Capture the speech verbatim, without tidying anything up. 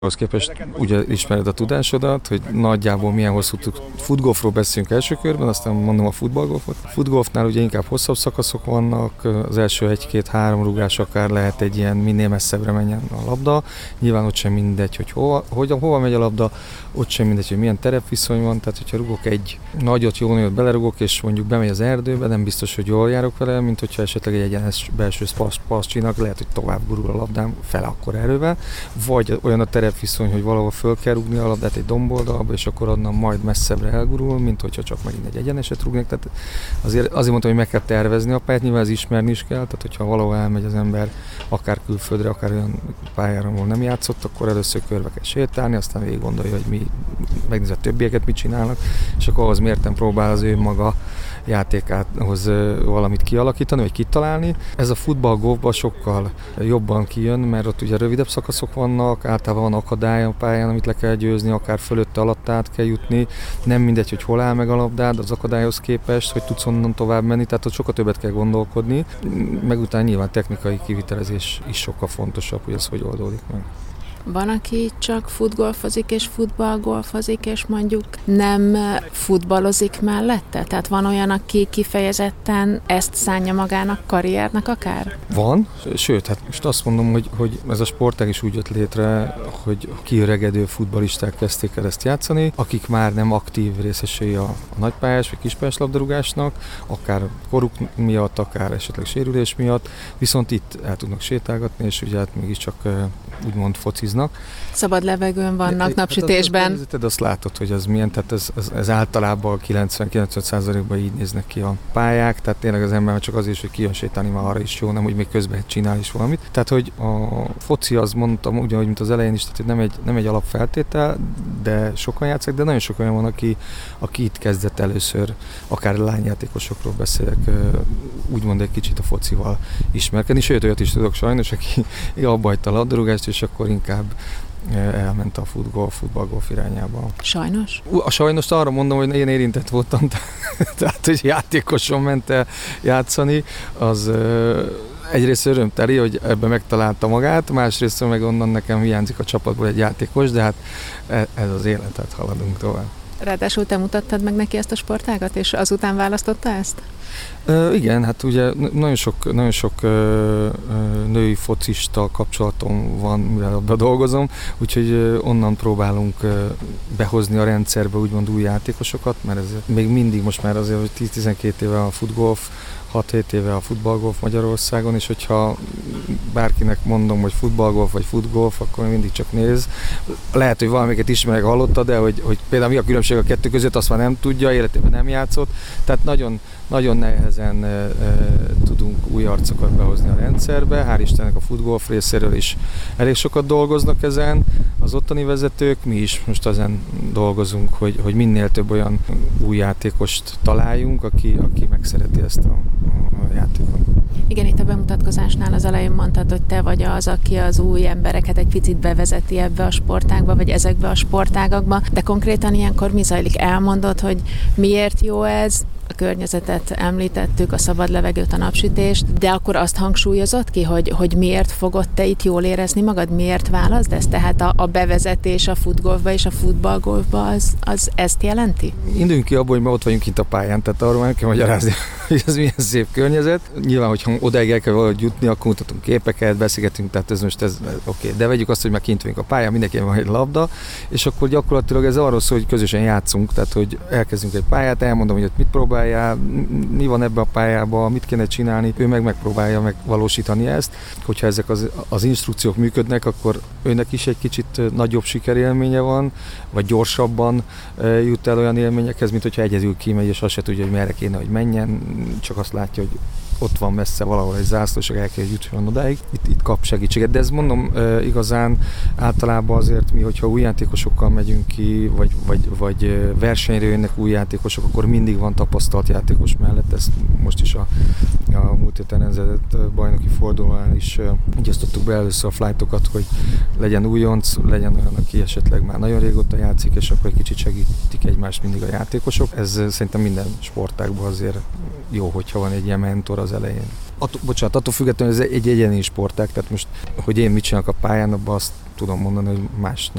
Ahhoz képest ugye ismered a tudásodat, hogy nagyjából milyen hosszú futgolfról beszélünk első körben, aztán mondom a futballgolfot. A futgolfnál ugye inkább hosszabb szakaszok vannak, az első egy-két-három rugás akár lehet egy ilyen minél messzebbre menjen a labda. Nyilván ott sem mindegy, hogy hova, hogy, hova megy a labda, ott sem mindegy, hogy milyen terepviszony van, tehát hogyha rugok egy nagyot, jó nagyot belerugok, és mondjuk bemegy az erdőbe, nem biztos, hogy jól járok vele, mint hogyha esetleg egy egyenes belső passz csinálok, lehet, hogy tovább gurul a labdám fele akkor erővel, vagy olyan a terepviszony, hogy valahol föl kell rúgni a labdát egy domboldalba, és akkor onnan majd messzebbre elgurul, mint hogyha csak megint egy egyeneset rúgnék. Tehát azért, azért mondtam, hogy meg kell tervezni a pályát, nyilván ez ismerni is kell, tehát hogyha valahol elmegy az ember akár külföldre, akár olyan pályára, ahol nem játszott, akkor először körbe kell sétálni, aztán végig gondolja, hogy mi, megnézi a többieket mit csinálnak, és akkor ahhoz mérten próbál az ő maga játékához valamit kialakítani, vagy kitalálni. Ez a futball-golfban sokkal jobban kijön, mert ott ugye rövidebb szakaszok vannak, általában van akadály a pályán, amit le kell győzni, akár fölötte alatt át kell jutni. Nem mindegy, hogy hol áll meg a labdád az akadályhoz képest, hogy tudsz onnan tovább menni, tehát ott sokkal többet kell gondolkodni, meg utána nyilván technikai kivitelezés is sokkal fontosabb, hogy ez hogy oldódik meg. Van, aki csak futgolfozik és futballgolfozik, és mondjuk nem futballozik mellette? Tehát van olyan, aki kifejezetten ezt szánja magának karriernek akár? Van, sőt, hát most azt mondom, hogy, hogy ez a sportág is úgy jött létre, hogy kiöregedő futballisták kezdték el ezt játszani, akik már nem aktív részesei a, a nagypályás vagy kispályás labdarúgásnak, akár koruk miatt, akár esetleg sérülés miatt, viszont itt el tudnak sétálgatni, és ugye hát mégiscsak úgymond fociznak. Szabad levegőn vannak, é, napsütésben. Hát az, azt látod, hogy az milyen, tehát ez, ez, ez általában kilencven-kilencven százalékban így néznek ki a pályák, tehát tényleg az ember csak azért is, hogy kijön sétálni, már arra is jó, nem úgy még közben csinál is valamit. Tehát, hogy a foci, az mondtam ugyanúgy, mint az elején is, tehát nem egy, nem egy alapfeltétel, de sokan játszik, de nagyon sok olyan van, aki, aki itt kezdett először, akár lányjátékosokról beszélek, úgymond egy kicsit a focival ismerkedni, sőt, olyat is tudok sajnos, aki abba hagyta a labdarúgást, és akkor inkább elment a futgolf, futballgolf irányába. Sajnos? A sajnos arra mondom, hogy én érintett voltam, tehát hogy játékoson ment el játszani, az egyrészt örömteli, hogy ebben megtalálta magát, másrészt meg onnan nekem hiányzik a csapatból egy játékos, de hát ez az élet, tehát haladunk tovább. Ráadásul te mutattad meg neki ezt a sportágat, és azután választotta ezt? Uh, igen, hát ugye nagyon sok, nagyon sok uh, női focista kapcsolatom van, mivel abban dolgozom, úgyhogy uh, onnan próbálunk uh, behozni a rendszerbe úgymond új játékosokat, mert ez még mindig most már azért, hogy tíz-tizenkét éve a futgolf, hat-hét éve a futballgolf Magyarországon, és hogyha bárkinek mondom, hogy futballgolf vagy futgolf, akkor mindig csak néz. Lehet, hogy valamiket ismerek, hallotta, de hogy, hogy például mi a különbség a kettő között, azt már nem tudja, életében nem játszott. Tehát nagyon, nagyon nehezen e, e, tudunk új arcokat behozni a rendszerbe. Hál' Istennek a futgolf részéről is elég sokat dolgoznak ezen. Az ottani vezetők, mi is most ezen dolgozunk, hogy, hogy minél több olyan új játékost találjunk, aki, aki megszereti ezt a a játékot. Igen, itt a bemutatkozásnál az elején mondtad, hogy te vagy az, aki az új embereket egy picit bevezeti ebbe a sportágba, vagy ezekbe a sportágakba, de konkrétan ilyenkor mi zajlik? Elmondod, hogy miért jó ez? A környezetet említettük, a szabad levegőt, a napsütést, de akkor azt hangsúlyozott ki, hogy, hogy miért fogod te itt jól érezni magad, miért válaszd ezt? Tehát a, a bevezetés a futgolfba és a futballgolfba az, az ezt jelenti? Induljunk ki abból, hogy ma ott vagyunk kint a pályán, tehát arról nem kell magyarázni, hogy ez milyen szép környezet. Nyilván, hogyha odáig el kell valahogy jutni, akkor mutatunk képeket, beszélgetünk, tehát ez most ez, ez oké. Okay. De vegyük azt, hogy már kint vagyunk a pályán, mindenkinek van egy labda, és akkor gyakorlatilag ez arról szól, hogy közösen játszunk, tehát hogy elkezdünk egy pályát, elmondom, hogy ott mit próbáljál, mi van ebbe a pályában, mit kéne csinálni, ő meg megpróbálja megvalósítani ezt. Hogyha ezek az, az instrukciók működnek, akkor őnek is egy kicsit nagyobb sikerélménye van, vagy gyorsabban jut el olyan élményekhez, mint hogyha egyedül kimegy, és azt se tudja, hogy merre kéne, hogy menjen, csak azt látja, hogy ott van messze valahol egy zászló, és el kell jutni odáig. Itt, itt kap segítséget. De ez mondom e, igazán általában azért mi, hogyha új játékosokkal megyünk ki, vagy, vagy, vagy versenyre jönnek új játékosok, akkor mindig van tapasztalt játékos mellett. Ezt most is a, a múlt héten rendezett bajnoki fordulónál is e, így osztottuk be először a flightokat, hogy legyen újonc, legyen olyan, aki esetleg már nagyon régóta játszik, és akkor egy kicsit segítik egymást mindig a játékosok. Ez szerintem minden sportágban azért jó, hogyha van egy ilyen mentor az elején. Attól, bocsánat, attól függetlenül ez egy egyéni sportág, tehát most, hogy én mit csinálok a pályán, abban azt tudom mondani, hogy más